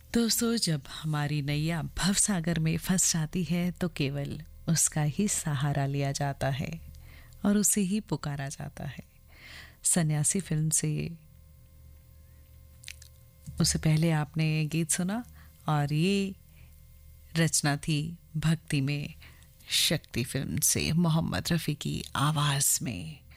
दोस्तों, जब हमारी नैया भवसागर में फंस जाती है तो केवल उसका ही सहारा लिया जाता है और उसे ही पुकारा जाता है। सन्यासी फिल्म से उससे पहले आपने गीत सुना और ये रचना थी भक्ति में शक्ति फिल्म से मोहम्मद रफ़ी की आवाज़ में।